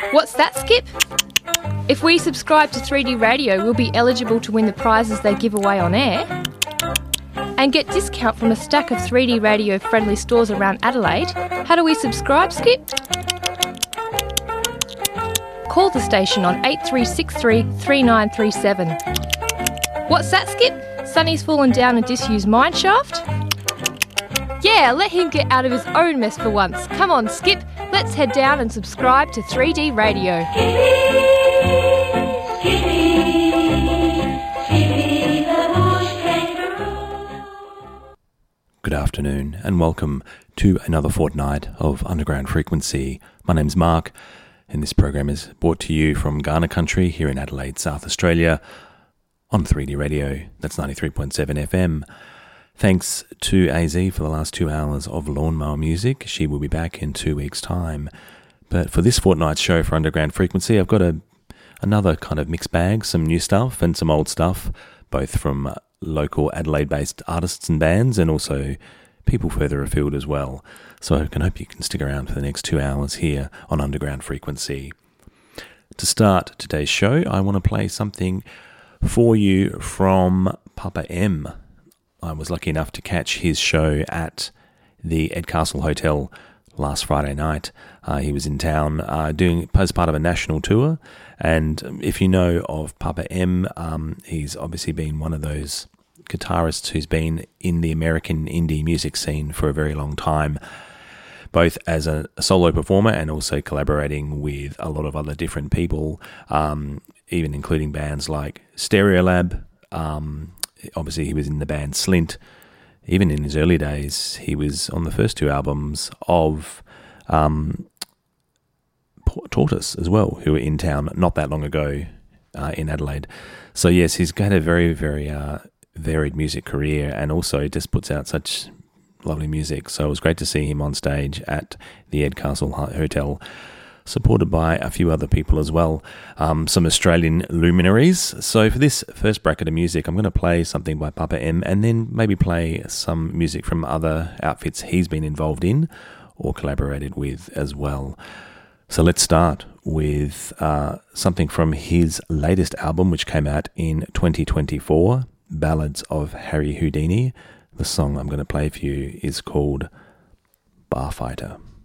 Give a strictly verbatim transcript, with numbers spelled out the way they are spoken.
What's that, Skip? If we subscribe to three D Radio, we'll be eligible to win the prizes they give away on air and get discount from a stack of three D Radio friendly stores around Adelaide. How do we subscribe, Skip? Call the station on eight three six three, three nine three seven. What's that, Skip? Sonny's fallen down a disused mine shaft? Yeah, let him get out of his own mess for once. Come on, Skip. Let's head down and subscribe to three D Radio. Good afternoon and welcome to another fortnight of Underground Frequency. My name's Mark and this program is brought to you from Ghana Country here in Adelaide, South Australia on three D Radio. That's ninety-three point seven F M. Thanks to A Z for the last two hours of Lawnmower music. She will be back in two weeks' time. But for this fortnight's show for Underground Frequency, I've got a another kind of mixed bag, some new stuff and some old stuff, both from local Adelaide-based artists and bands and also people further afield as well. So I can hope you can stick around for the next two hours here on Underground Frequency. To start today's show, I want to play something for you from Papa M. I was lucky enough to catch his show at the Edcastle Hotel last Friday night. Uh, he was in town uh, doing as part of a national tour, and if you know of Papa M, um, he's obviously been one of those guitarists who's been in the American indie music scene for a very long time, both as a, a solo performer and also collaborating with a lot of other different people, um, even including bands like Stereolab. Um, obviously, he was in the band Slint. Even in his early days, he was on the first two albums of um, Tortoise as well, who were in town not that long ago uh, in Adelaide. So yes, he's had a very, very uh, varied music career and also just puts out such lovely music. So it was great to see him on stage at the Edcastle Hotel, supported by a few other people as well, um, some Australian luminaries. So for this first bracket of music, I'm going to play something by Papa M and then maybe play some music from other outfits he's been involved in or collaborated with as well. So let's start with uh, something from his latest album, which came out in twenty twenty-four, Ballads of Harry Houdini. The song I'm going to play for you is called Bar Fighter.